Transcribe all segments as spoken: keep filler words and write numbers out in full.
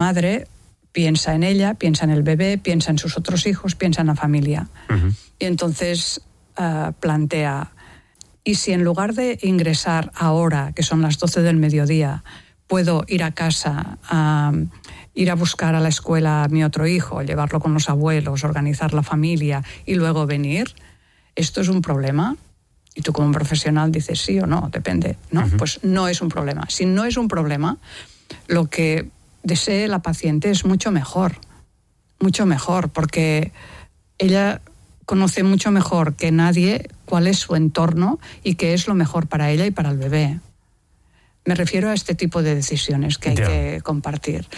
madre piensa en ella, piensa en el bebé, piensa en sus otros hijos, piensa en la familia. Uh-huh. Y entonces uh, plantea, ¿y si en lugar de ingresar ahora, que son las doce del mediodía, puedo ir a casa, a ir a buscar a la escuela a mi otro hijo, llevarlo con los abuelos, organizar la familia y luego venir? ¿Esto es un problema? Y tú como profesional dices sí o no, depende. No, uh-huh. Pues no es un problema. Si no es un problema, lo que desee la paciente es mucho mejor, mucho mejor, porque ella conoce mucho mejor que nadie cuál es su entorno y qué es lo mejor para ella y para el bebé. Me refiero a este tipo de decisiones que hay yeah. que compartir.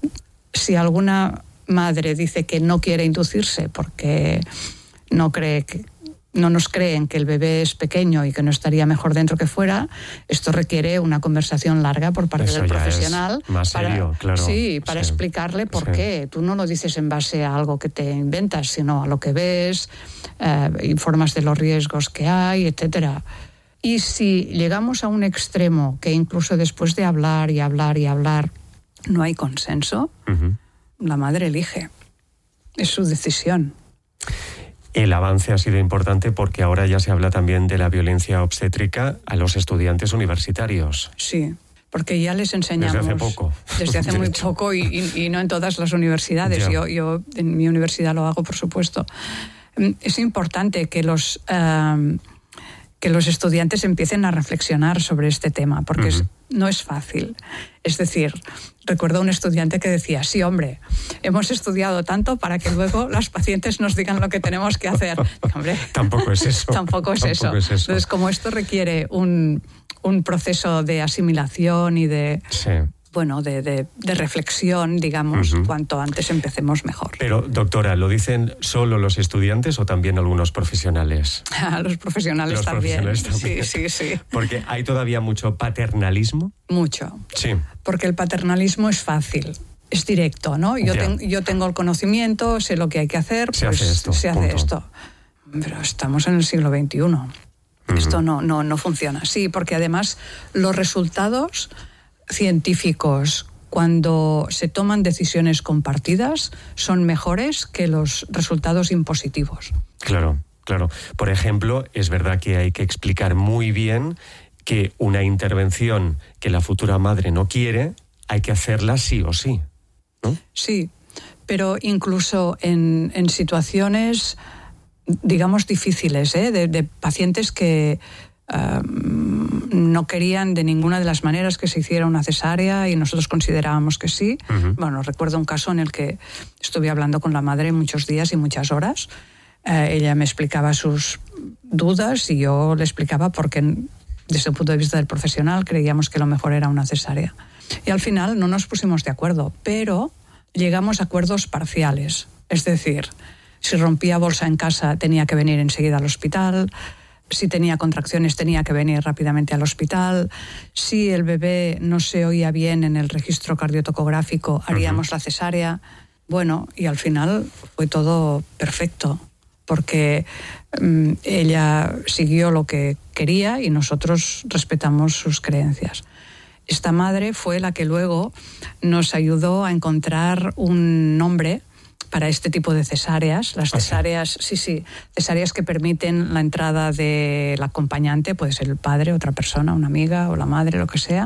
Si alguna madre dice que no quiere inducirse porque no cree que no nos creen que el bebé es pequeño y que no estaría mejor dentro que fuera, esto requiere una conversación larga por parte Eso del ya profesional. Es más serio, para, claro. Sí, para sí. explicarle por sí. qué. Tú no lo dices en base a algo que te inventas, sino a lo que ves, eh, informas de los riesgos que hay, etcétera. Y si llegamos a un extremo que incluso después de hablar y hablar y hablar no hay consenso, uh-huh. la madre elige. Es su decisión. El avance ha sido importante porque ahora ya se habla también de la violencia obstétrica a los estudiantes universitarios. Sí, porque ya les enseñamos... Desde hace poco. Desde hace muy hecho. poco y, y, y no en todas las universidades. Yo, yo en mi universidad lo hago, por supuesto. Es importante que los, um, que los estudiantes empiecen a reflexionar sobre este tema, porque uh-huh. es, no es fácil. Es decir, recuerdo un estudiante que decía, sí, hombre, hemos estudiado tanto para que luego las pacientes nos digan lo que tenemos que hacer. Hombre, tampoco es eso. Tampoco es, tampoco eso. es eso. Entonces, como esto requiere un, un proceso de asimilación y de... Sí. Bueno, de, de, de reflexión, digamos, uh-huh. cuanto antes empecemos mejor. Pero, doctora, ¿lo dicen solo los estudiantes o también algunos profesionales? los profesionales los también. Profesionales también. Sí, sí, sí. Porque hay todavía mucho paternalismo. Mucho. Sí. Porque el paternalismo es fácil, es directo, ¿no? Yo, ten, yo tengo el conocimiento, sé lo que hay que hacer, se pues hace esto, se hace punto. esto. Pero estamos en el siglo veintiuno. Uh-huh. Esto no, no, no funciona. Sí, porque además los resultados científicos, cuando se toman decisiones compartidas, son mejores que los resultados impositivos. Claro, claro. Por ejemplo, es verdad que hay que explicar muy bien que una intervención que la futura madre no quiere, hay que hacerla sí o sí, ¿no? Sí, pero incluso en, en situaciones, digamos, difíciles, ¿eh? de, de pacientes que Uh, no querían de ninguna de las maneras que se hiciera una cesárea y nosotros considerábamos que sí. Uh-huh. Bueno, recuerdo un caso en el que estuve hablando con la madre muchos días y muchas horas. Uh, ella me explicaba sus dudas y yo le explicaba por qué, desde el punto de vista del profesional, creíamos que lo mejor era una cesárea. Y al final no nos pusimos de acuerdo, pero llegamos a acuerdos parciales. Es decir, si rompía bolsa en casa tenía que venir enseguida al hospital. Si tenía contracciones tenía que venir rápidamente al hospital. Si el bebé no se oía bien en el registro cardiotocográfico, haríamos uh-huh. la cesárea. Bueno, y al final fue todo perfecto, porque um, ella siguió lo que quería y nosotros respetamos sus creencias. Esta madre fue la que luego nos ayudó a encontrar un nombre para este tipo de cesáreas. Las cesáreas, sí, sí, cesáreas que permiten la entrada del acompañante, puede ser el padre, otra persona, una amiga o la madre, lo que sea.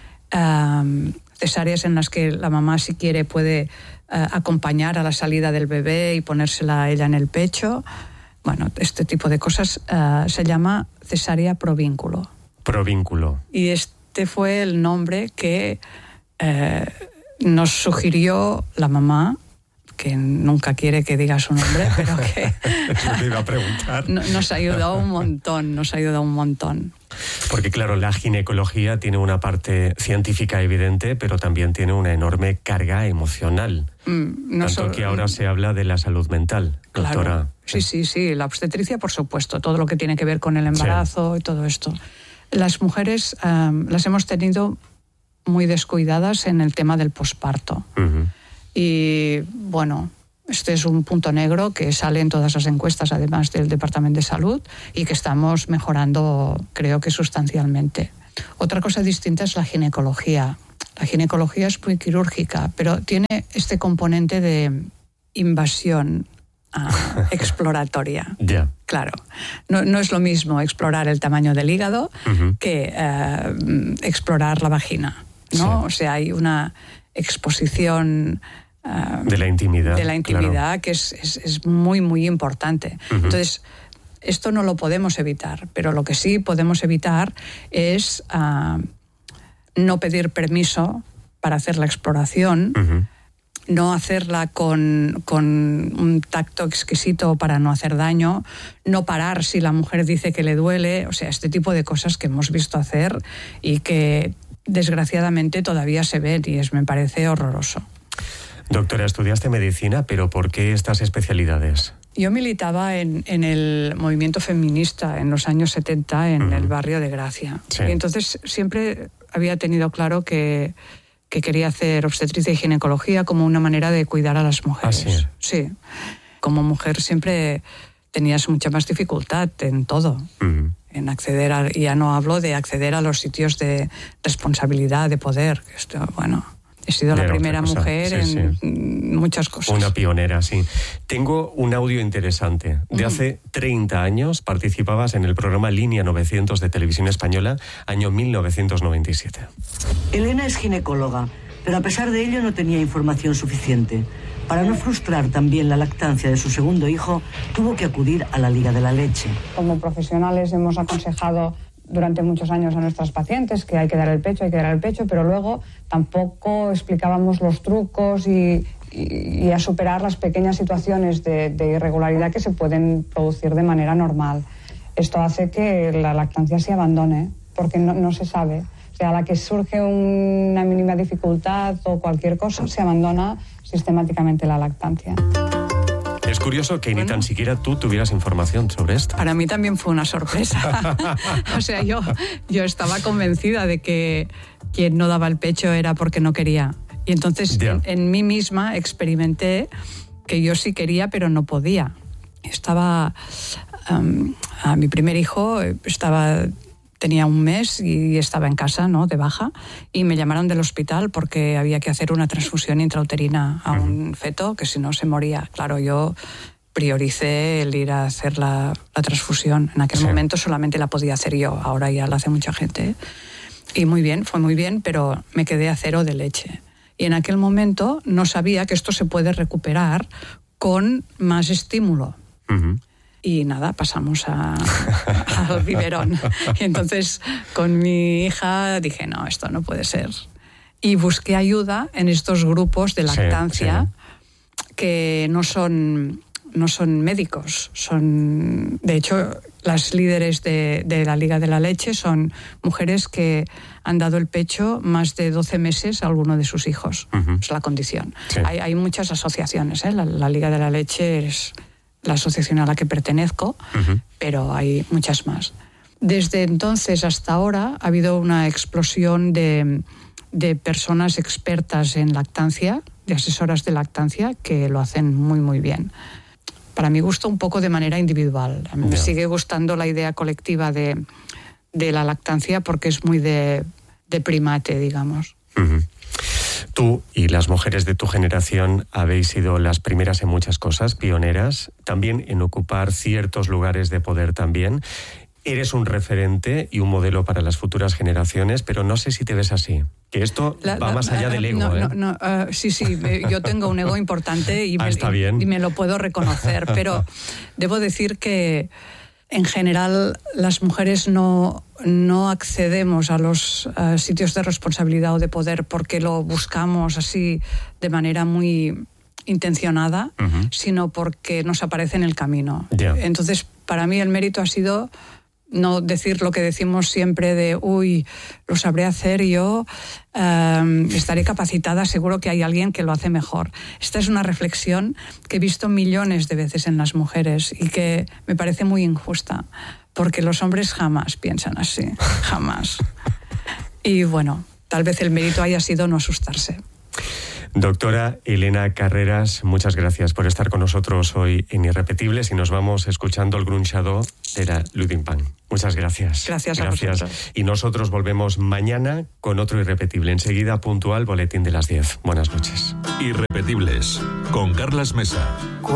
Um, cesáreas en las que la mamá, si quiere, puede uh, acompañar a la salida del bebé y ponérsela a ella en el pecho. Bueno, este tipo de cosas uh, se llama cesárea provínculo. Provínculo. Y este fue el nombre que uh, nos sugirió la mamá, que nunca quiere que diga su nombre, pero que Eso te iba a preguntar. nos ayudó un montón, nos ayudó un montón. Porque claro, la ginecología tiene una parte científica evidente, pero también tiene una enorme carga emocional. Mm, no Tanto so, que ahora se habla de la salud mental, doctora. Claro. Sí, sí, sí, la obstetricia, por supuesto, todo lo que tiene que ver con el embarazo sí. y todo esto. Las mujeres um, las hemos tenido muy descuidadas en el tema del posparto. Uh-huh. Y bueno, este es un punto negro que sale en todas las encuestas, además del Departamento de Salud, y que estamos mejorando, creo que sustancialmente. Otra cosa distinta es la ginecología. La ginecología es muy quirúrgica, pero tiene este componente de invasión uh, exploratoria. Ya. Yeah. Claro, no, no es lo mismo explorar el tamaño del hígado uh-huh. que uh, explorar la vagina, ¿no? Sí. O sea, hay una exposición uh, de la intimidad, de la intimidad claro. que es, es, es muy, muy importante. Uh-huh. Entonces, esto no lo podemos evitar, pero lo que sí podemos evitar es uh, no pedir permiso para hacer la exploración, uh-huh. no hacerla con, con un tacto exquisito para no hacer daño, no parar si la mujer dice que le duele, o sea, este tipo de cosas que hemos visto hacer y que desgraciadamente todavía se ven y es, me parece horroroso. Doctora, estudiaste medicina, pero ¿por qué estas especialidades? Yo militaba en, en el movimiento feminista en los años setenta en uh-huh. el barrio de Gracia. Sí. Y entonces siempre había tenido claro que, que quería hacer obstetricia y ginecología como una manera de cuidar a las mujeres. ¿Ah, sí? Sí. Como mujer siempre tenías mucha más dificultad en todo. Uh-huh. En acceder a, ya no hablo de acceder a los sitios de responsabilidad, de poder. Esto, bueno... He sido Era la primera mujer sí, en sí. muchas cosas. Una pionera, sí. Tengo un audio interesante. De mm. hace treinta años participabas en el programa Línea novecientos de Televisión Española, año mil novecientos noventa y siete. Elena es ginecóloga, pero a pesar de ello no tenía información suficiente. Para no frustrar también la lactancia de su segundo hijo, tuvo que acudir a la Liga de la Leche. Como profesionales hemos aconsejado durante muchos años a nuestras pacientes que hay que dar el pecho, hay que dar el pecho, pero luego tampoco explicábamos los trucos y, y, y a superar las pequeñas situaciones de, de irregularidad que se pueden producir de manera normal. Esto hace que la lactancia se abandone, porque no, no se sabe. O sea, a la que surge una mínima dificultad o cualquier cosa, se abandona sistemáticamente la lactancia. Es curioso que bueno, ni tan siquiera tú tuvieras información sobre esto. Para mí también fue una sorpresa. O sea, yo, yo estaba convencida de que quien no daba el pecho era porque no quería. Y entonces en, en mí misma experimenté que yo sí quería, pero no podía. Estaba... Um, a mi primer hijo estaba... Tenía un mes y estaba en casa, ¿no?, de baja, y me llamaron del hospital porque había que hacer una transfusión intrauterina a un feto, que si no se moría. Claro, yo prioricé el ir a hacer la, la transfusión. En aquel sí. momento solamente la podía hacer yo, ahora ya la hace mucha gente. Y muy bien, fue muy bien, pero me quedé a cero de leche. Y en aquel momento no sabía que esto se puede recuperar con más estímulo. Uh-huh. Y nada, pasamos a, al biberón. Y entonces con mi hija dije, no, esto no puede ser. Y busqué ayuda en estos grupos de lactancia sí, sí. que no son, no son médicos. Son, de hecho, las líderes de, de la Liga de la Leche son mujeres que han dado el pecho más de doce meses a alguno de sus hijos. Uh-huh. Es la condición. Sí. Hay, hay muchas asociaciones, ¿eh? La, la Liga de la Leche es... la asociación a la que pertenezco, uh-huh. pero hay muchas más. Desde entonces hasta ahora ha habido una explosión de, de personas expertas en lactancia, de asesoras de lactancia, que lo hacen muy, muy bien. Para mi gusto, un poco de manera individual. A mí yeah. me sigue gustando la idea colectiva de, de la lactancia porque es muy de, de primate, digamos. Uh-huh. Tú y las mujeres de tu generación habéis sido las primeras en muchas cosas, pioneras, también en ocupar ciertos lugares de poder también. Eres un referente y un modelo para las futuras generaciones, pero no sé si te ves así. Que esto la, va la, más allá del ego, no, ¿eh? No, no, uh, sí, sí, yo tengo un ego importante y, ah, me, está bien. y me lo puedo reconocer, pero debo decir que en general las mujeres no, no accedemos a los uh, sitios de responsabilidad o de poder porque lo buscamos así de manera muy intencionada, uh-huh. sino porque nos aparece en el camino. Yeah. Entonces, para mí el mérito ha sido no decir lo que decimos siempre de uy, lo sabré hacer yo, um, estaré capacitada, seguro que hay alguien que lo hace mejor. Esta es una reflexión que he visto millones de veces en las mujeres y que me parece muy injusta, porque los hombres jamás piensan así, jamás. Y bueno, tal vez el mérito haya sido no asustarse. Doctora Elena Carreras, muchas gracias por estar con nosotros hoy en Irrepetibles y nos vamos escuchando el Grunchador de la Ludingpan. Muchas gracias. Gracias a Gracias. vosotros. Y nosotros volvemos mañana con otro Irrepetible. Enseguida puntual, boletín de las diez. Buenas noches. Irrepetibles, con Carlas Mesa.